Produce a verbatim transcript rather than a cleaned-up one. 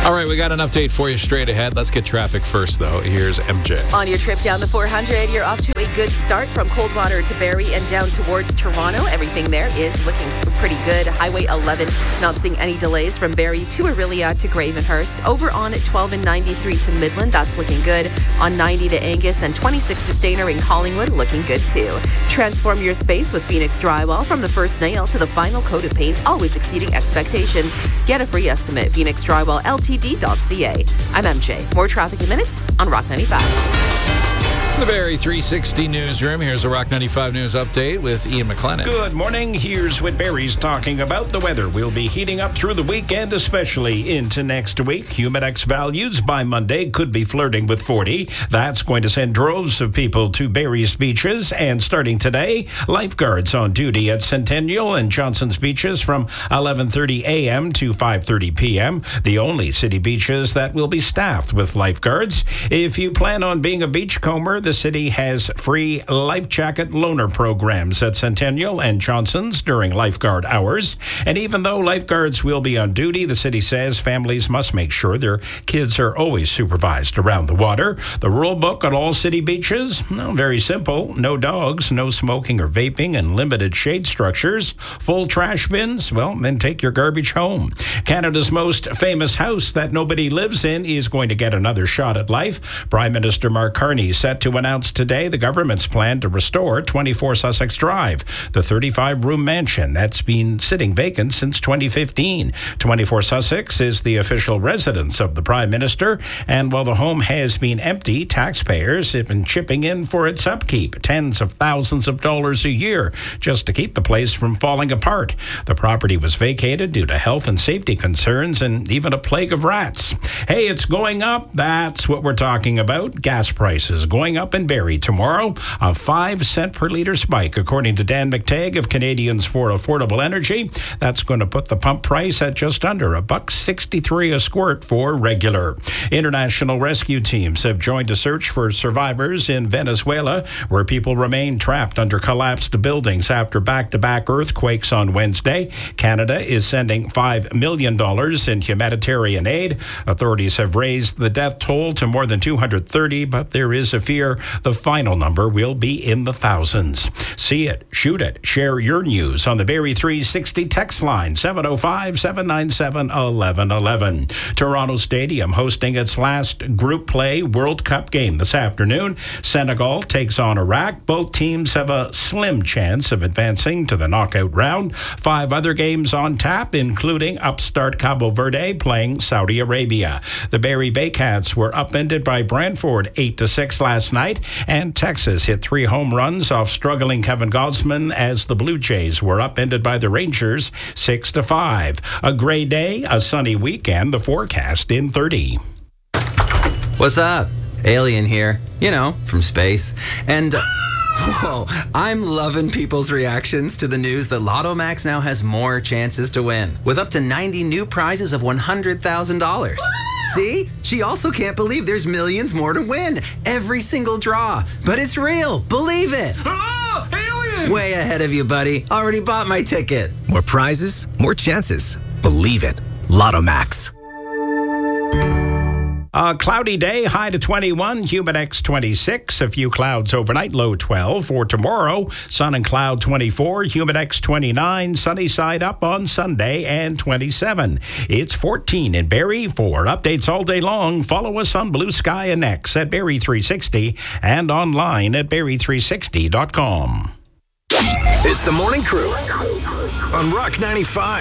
All right, we got an update for you straight ahead. Let's get traffic first, though. Here's M J. On your trip down the four hundred, you're off to a good start from Coldwater to Barrie and down towards Toronto. Everything there is looking pretty good. Highway eleven, not seeing any delays from Barrie to Orillia to Gravenhurst. Over on twelve and ninety-three to Midland, that's looking good. On ninety to Angus and twenty-six to Stayner in Collingwood, looking good too. Transform your space with Phoenix Drywall. From the first nail to the final coat of paint, always exceeding expectations. Get a free estimate. Phoenix Drywall L T D dot C A. I'm M J. More traffic in minutes on Rock ninety-five. The Barrie three sixty newsroom. Here's a Rock ninety-five news update with Ian McLennan. Good morning. Here's what Barrie's talking about. The weather will be heating up through the weekend, especially into next week. Humidex values by Monday could be flirting with forty. That's going to send droves of people to Barrie's beaches. And starting today, lifeguards on duty at Centennial and Johnson's beaches from eleven thirty a.m. to five thirty p.m. The only city beaches that will be staffed with lifeguards. If you plan on being a beachcomber, the city has free life jacket loaner programs at Centennial and Johnson's during lifeguard hours. And even though lifeguards will be on duty, the city says families must make sure their kids are always supervised around the water. The rule book on all city beaches? Well, very simple. No dogs, no smoking or vaping, and limited shade structures. Full trash bins? Well, then take your garbage home. Canada's most famous house that nobody lives in is going to get another shot at life. Prime Minister Mark Carney set to announced today the government's plan to restore twenty-four Sussex Drive, the thirty-five room mansion that's been sitting vacant since twenty fifteen. twenty-four Sussex is the official residence of the Prime Minister, and while the home has been empty, taxpayers have been chipping in for its upkeep, tens of thousands of dollars a year, just to keep the place from falling apart. The property was vacated due to health and safety concerns and even a plague of rats. Hey, it's going up. That's what we're talking about. Gas prices going up in Barrie tomorrow, a five cent per litre spike, according to Dan McTagg of Canadians for Affordable Energy. That's going to put the pump price at just under a buck sixty-three a squirt for regular. International rescue teams have joined a search for survivors in Venezuela, where people remain trapped under collapsed buildings after back-to-back earthquakes on Wednesday. Canada is sending five million dollars in humanitarian aid. Authorities have raised the death toll to more than two hundred thirty, but there is a fear the final number will be in the thousands. See it, shoot it, share your news on the Barrie three sixty text line, seven oh five, seven nine seven, one one one one. Toronto Stadium hosting its last group play World Cup game this afternoon. Senegal takes on Iraq. Both teams have a slim chance of advancing to the knockout round. Five other games on tap, including upstart Cabo Verde playing Saudi Arabia. The Barrie Baycats were upended by Brantford eight to six last night, and Texas hit three home runs off struggling Kevin Gosman as the Blue Jays were upended by the Rangers six to five. A gray day, a sunny weekend, the forecast in thirty. What's up? Alien here, you know, from space. And uh, whoa, I'm loving people's reactions to the news that Lotto Max now has more chances to win, with up to ninety new prizes of one hundred thousand dollars. See? She also can't believe there's millions more to win every single draw. But it's real. Believe it. Oh, alien! Way ahead of you, buddy. Already bought my ticket. More prizes, more chances. Believe it. Lotto Max. A cloudy day, high to twenty-one, Humidex twenty-six, a few clouds overnight, low twelve. For tomorrow, sun and cloud twenty-four, Humidex twenty-nine, sunny side up on Sunday, and twenty-seven. It's fourteen in Barrie. For updates all day long, follow us on Blue Sky and X at Barrie three sixty and online at Barrie three sixty dot com. It's the Morning Crew on Rock ninety-five.